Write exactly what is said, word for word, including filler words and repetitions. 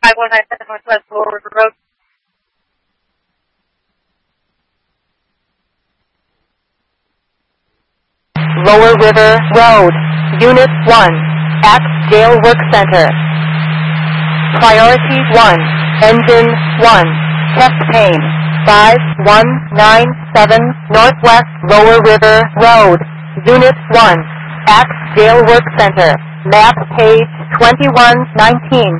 five one nine seven Northwest Lower River Road. Lower River Road, Unit one, at Gale Work Center. Priority one, Engine one, Test Pane, five one nine seven Northwest Lower River Road, Unit one, at Gale Work Center. Map page twenty-one nineteen.